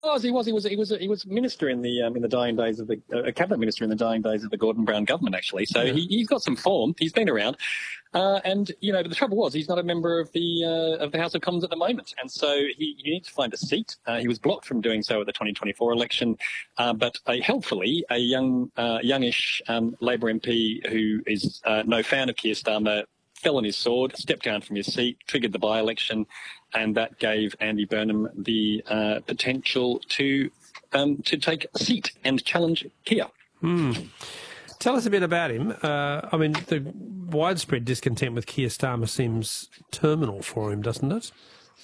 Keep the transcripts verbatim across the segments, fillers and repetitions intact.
was, he was, he was, he was, he was minister in the um, in the dying days of the uh, a cabinet minister in the dying days of the Gordon Brown government, actually. So Yeah. he, he's got some form. He's been around, uh, and you know, but the trouble was he's not a member of the uh, of the House of Commons at the moment, and so he, he needs to find a seat. Uh, he was blocked from doing so at the twenty twenty-four election, uh, but uh, helpfully, a young, uh, youngish um, Labor M P who is uh, no fan of Keir Starmer fell on his sword, stepped down from his seat, triggered the by-election, and that gave Andy Burnham the uh, potential to um, to take a seat and challenge Keir. Hmm. Tell us a bit about him. Uh, I mean, the widespread discontent with Keir Starmer seems terminal for him, doesn't it?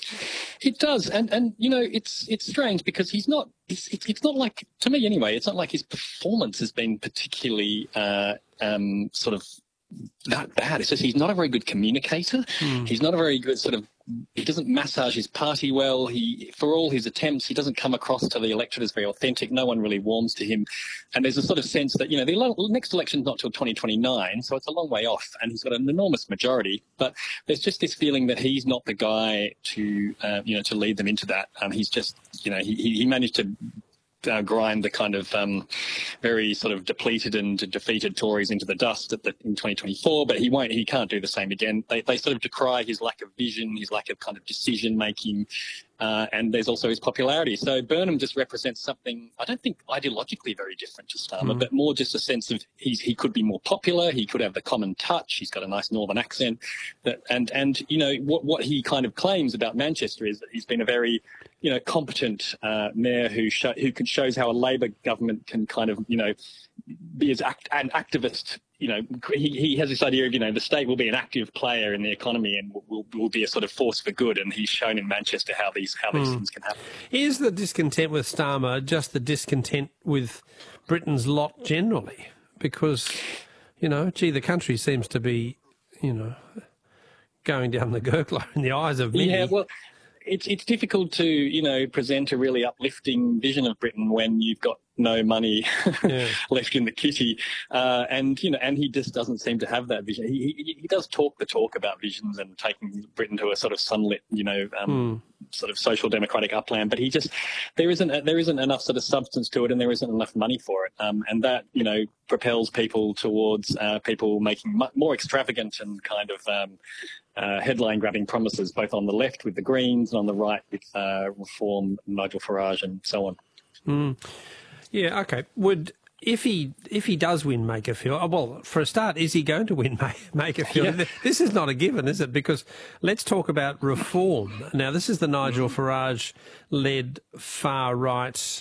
It does, and and you know, it's it's strange because he's not. It's it's, it's not like, to me anyway. It's not like his performance has been particularly uh, um, sort of that bad. It's just he's not a very good communicator. Mm. He's not a very good sort of. He doesn't massage his party well. He, for all his attempts, he doesn't come across to the electorate as very authentic. No one really warms to him, and there's a sort of sense that you know the next election's not till twenty twenty-nine, so it's a long way off, and he's got an enormous majority. But there's just this feeling that he's not the guy to uh, you know to lead them into that. Um, he's just you know he he managed to. Uh, grind the kind of um, very sort of depleted and defeated Tories into the dust at the, in twenty twenty-four, but he won't. He can't do the same again. They, they sort of decry his lack of vision, his lack of kind of decision making, uh, and there's also his popularity. So Burnham just represents something I don't think ideologically very different to Starmer, mm. but more just a sense of he's, he could be more popular. He could have the common touch. He's got a nice northern accent, that, and and you know what what he kind of claims about Manchester is that he's been a very you know, competent uh, mayor who show, who can shows how a Labor government can kind of, you know, be as act, an activist. You know, he, he has this idea of, you know, the state will be an active player in the economy and will, will be a sort of force for good. And he's shown in Manchester how these how these mm. things can happen. Is the discontent with Starmer just the discontent with Britain's lot generally? Because, you know, gee, the country seems to be, you know, going down the gurgler in the eyes of many. Yeah, well. It's it's difficult to, you know, present a really uplifting vision of Britain when you've got no money yeah. left in the kitty, uh, and you know, and he just doesn't seem to have that vision. He, he he does talk the talk about visions and taking Britain to a sort of sunlit, you know, um, mm. sort of social democratic upland. But he just there isn't a, there isn't enough sort of substance to it, and there isn't enough money for it, um, and that you know propels people towards uh, people making mu- more extravagant and kind of. Um, Uh, headline-grabbing promises, both on the left with the Greens and on the right with uh, Reform, Nigel Farage, and so on. Mm. Yeah, okay. Would if he if he does win Makerfield, well, for a start, is he going to win Makerfield? Yeah. This is not a given, is it? Because let's talk about Reform. Now, this is the Nigel Farage-led far-right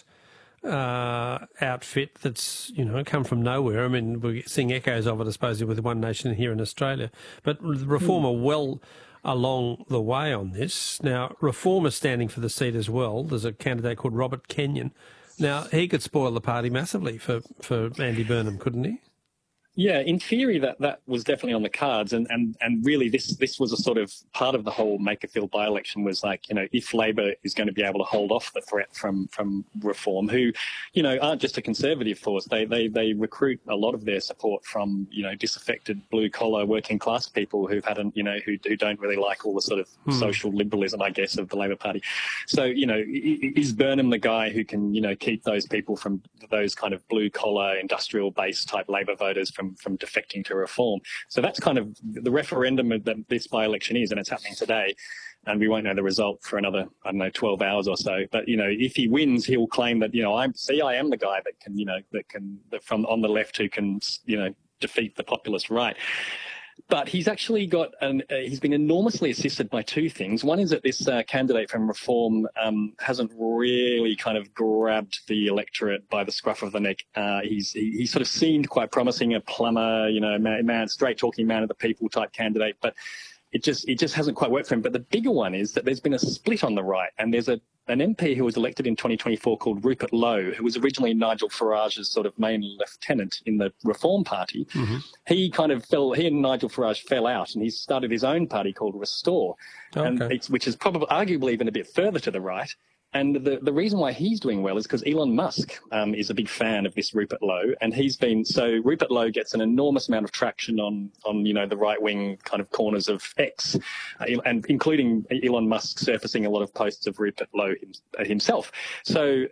uh, outfit that's, you know, come from nowhere. I mean, we're seeing echoes of it, I suppose, with One Nation here in Australia. But Reform are well along the way on this. Now, Reform is standing for the seat as well. There's a candidate called Robert Kenyon. Now, he could spoil the party massively for, for Andy Burnham, couldn't he? Yeah, in theory, that, that was definitely on the cards. And, and, and really, this this was a sort of part of the whole Makerfield by-election was like, you know, if Labor is going to be able to hold off the threat from, from Reform, who, you know, aren't just a conservative force. They, they, they recruit a lot of their support from, you know, disaffected blue-collar working-class people who've had, an, you know, who, who don't really like all the sort of hmm. social liberalism, I guess, of the Labor Party. So, you know, is Burnham the guy who can, you know, keep those people from those kind of blue-collar, industrial-based type Labor voters from from defecting to Reform? So that's kind of the referendum that this by-election is, and it's happening today. And we won't know the result for another, I don't know, twelve hours or so. But, you know, if he wins, he'll claim that, you know, I'm, see, I am the guy that can, you know, that can, that from on the left who can, you know, defeat the populist right. But he's actually got, an, uh, he's been enormously assisted by two things. One is that this uh, candidate from Reform um, hasn't really kind of grabbed the electorate by the scruff of the neck. Uh, he's he, he sort of seemed quite promising, a plumber, you know, man, man straight talking man of the people type candidate, but it just it just hasn't quite worked for him. But the bigger one is that there's been a split on the right, and there's a an M P who was elected in twenty twenty-four called Rupert Lowe, who was originally Nigel Farage's sort of main lieutenant in the Reform Party. Mm-hmm. He kind of fell, he and Nigel Farage fell out, and he started his own party called Restore, oh, and okay. it's, which is probably arguably even a bit further to the right. And the, the reason why he's doing well is because Elon Musk um, is a big fan of this Rupert Lowe, and he's been so Rupert Lowe gets an enormous amount of traction on on you know the right wing kind of corners of X, uh, and including Elon Musk surfacing a lot of posts of Rupert Lowe him, uh, himself. So